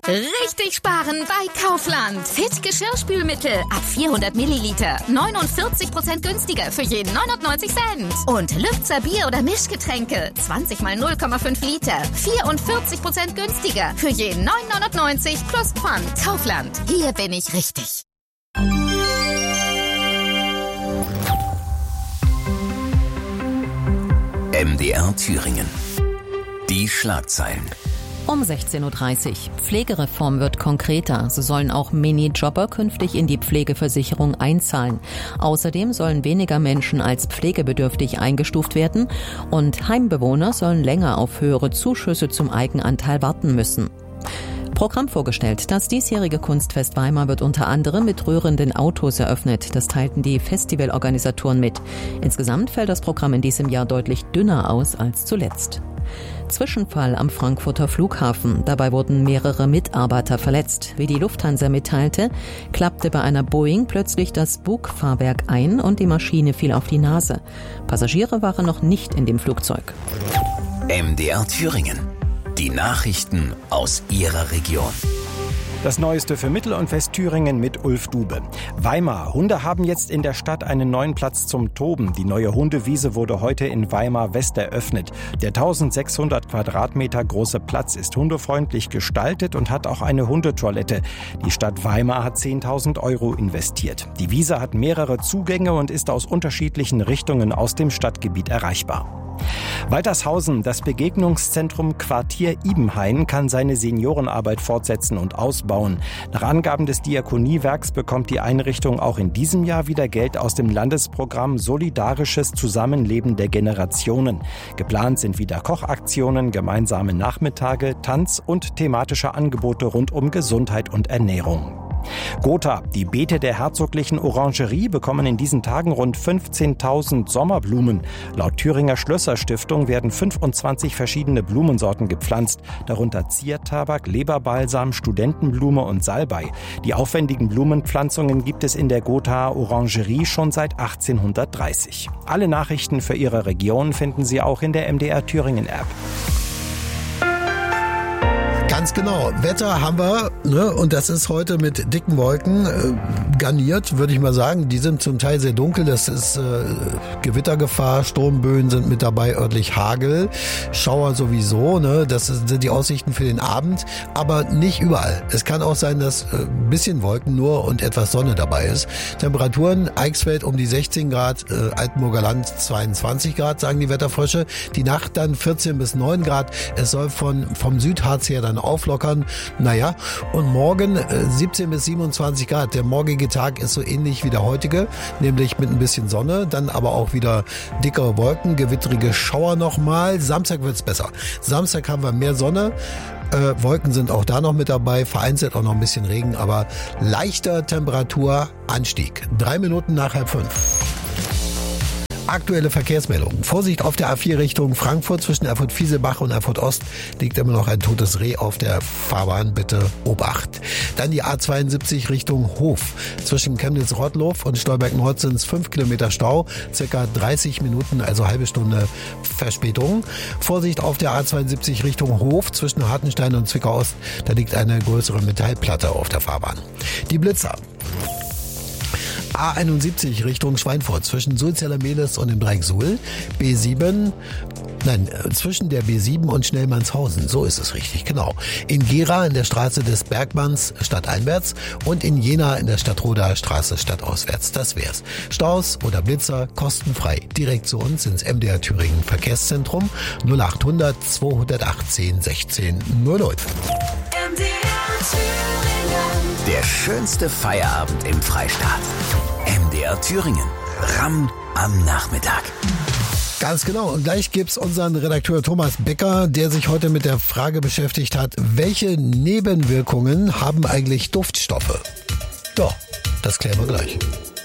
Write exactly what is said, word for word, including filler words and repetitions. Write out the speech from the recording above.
Richtig sparen bei Kaufland. Fit Geschirrspülmittel ab vierhundert Milliliter. neunundvierzig Prozent günstiger für jeden neunundneunzig Cent. Und Lübzer Bier- oder Mischgetränke. zwanzig mal null Komma fünf Liter. vierundvierzig Prozent günstiger für jeden neun neunundneunzig plus Pfand. Kaufland. Hier bin ich richtig. M D R Thüringen. Die Schlagzeilen. Um sechzehn Uhr dreißig. Pflegereform wird konkreter. So sollen auch Minijobber künftig in die Pflegeversicherung einzahlen. Außerdem sollen weniger Menschen als pflegebedürftig eingestuft werden und Heimbewohner sollen länger auf höhere Zuschüsse zum Eigenanteil warten müssen. Programm vorgestellt. Das diesjährige Kunstfest Weimar wird unter anderem mit rührenden Autos eröffnet. Das teilten die Festivalorganisatoren mit. Insgesamt fällt das Programm in diesem Jahr deutlich dünner aus als zuletzt. Zwischenfall am Frankfurter Flughafen. Dabei wurden mehrere Mitarbeiter verletzt. Wie die Lufthansa mitteilte, klappte bei einer Boeing plötzlich das Bugfahrwerk ein und die Maschine fiel auf die Nase. Passagiere waren noch nicht in dem Flugzeug. M D R Thüringen. Die Nachrichten aus Ihrer Region. Das Neueste für Mittel- und Westthüringen mit Ulf Dube. Weimar. Hunde haben jetzt in der Stadt einen neuen Platz zum Toben. Die neue Hundewiese wurde heute in Weimar West eröffnet. Der eintausendsechshundert Quadratmeter große Platz ist hundefreundlich gestaltet und hat auch eine Hundetoilette. Die Stadt Weimar hat zehntausend Euro investiert. Die Wiese hat mehrere Zugänge und ist aus unterschiedlichen Richtungen aus dem Stadtgebiet erreichbar. Waltershausen, das Begegnungszentrum Quartier Ibenhain, kann seine Seniorenarbeit fortsetzen und ausbauen. Nach Angaben des Diakoniewerks bekommt die Einrichtung auch in diesem Jahr wieder Geld aus dem Landesprogramm Solidarisches Zusammenleben der Generationen. Geplant sind wieder Kochaktionen, gemeinsame Nachmittage, Tanz und thematische Angebote rund um Gesundheit und Ernährung. Gotha. Die Beete der Herzoglichen Orangerie bekommen in diesen Tagen rund fünfzehntausend Sommerblumen. Laut Thüringer Schlösser-Stiftung werden fünfundzwanzig verschiedene Blumensorten gepflanzt, darunter Ziertabak, Leberbalsam, Studentenblume und Salbei. Die aufwendigen Blumenpflanzungen gibt es in der Gothaer Orangerie schon seit achtzehnhundertdreißig. Alle Nachrichten für Ihre Region finden Sie auch in der M D R Thüringen App. Ganz genau. Wetter haben wir, ne? Und das ist heute mit dicken Wolken äh, garniert, würde ich mal sagen. Die sind zum Teil sehr dunkel. Das ist äh, Gewittergefahr, Sturmböen sind mit dabei, örtlich Hagel, Schauer sowieso. Ne? Das sind die Aussichten für den Abend, aber nicht überall. Es kann auch sein, dass äh, ein bisschen Wolken nur und etwas Sonne dabei ist. Temperaturen, Eichsfeld um die sechzehn Grad, äh, Altenburger Land zweiundzwanzig Grad, sagen die Wetterfrösche. Die Nacht dann vierzehn bis neun Grad. Es soll von vom Südharz her dann auflockern. Naja, und morgen äh, siebzehn bis siebenundzwanzig Grad. Der morgige Tag ist so ähnlich wie der heutige, nämlich mit ein bisschen Sonne, dann aber auch wieder dickere Wolken, gewittrige Schauer nochmal. Samstag wird's besser. Samstag haben wir mehr Sonne. Äh, Wolken sind auch da noch mit dabei, vereinzelt auch noch ein bisschen Regen, aber leichter Temperaturanstieg. Drei Minuten nach halb fünf. Aktuelle Verkehrsmeldung. Vorsicht auf der A vier Richtung Frankfurt zwischen Erfurt-Fieselbach und Erfurt-Ost liegt immer noch ein totes Reh auf der Fahrbahn. Bitte Obacht. Dann die A zweiundsiebzig Richtung Hof. Zwischen Chemnitz-Rottlow und Stolberg-Nord sind es fünf Kilometer Stau. Circa dreißig Minuten, also halbe Stunde Verspätung. Vorsicht auf der A zweiundsiebzig Richtung Hof zwischen Hartenstein und Zwickau-Ost. Da liegt eine größere Metallplatte auf der Fahrbahn. Die Blitzer. A einundsiebzig Richtung Schweinfurt zwischen Sulzeller-Mehlis und dem Dreieck Suhl. B sieben, nein, zwischen der B sieben und Schnellmannshausen. So ist es richtig, genau. In Gera in der Straße des Bergmanns stadteinwärts und in Jena in der Stadtroder Straße stadtauswärts. Das wär's. Staus oder Blitzer kostenfrei. Direkt zu uns ins M D R Thüringen Verkehrszentrum null achthundert zweihundertachtzehn sechzehn null null. M D R Thüringen. Der schönste Feierabend im Freistaat. M D R Thüringen. Ramm am Nachmittag. Ganz genau. Und gleich gibt's unseren Redakteur Thomas Becker, der sich heute mit der Frage beschäftigt hat, welche Nebenwirkungen haben eigentlich Duftstoffe? Doch, das klären wir gleich.